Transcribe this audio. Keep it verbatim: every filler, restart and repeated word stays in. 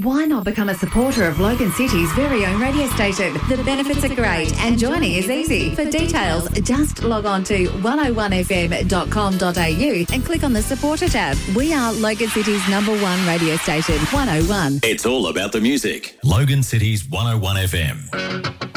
why not become a supporter of Logan City's very own radio station? The benefits are great and joining is easy. For details, just log on to one oh one f m dot com dot a u and click on the supporter tab. We are Logan City's number one radio station, one oh one. It's all about the music. Logan City's one oh one F M.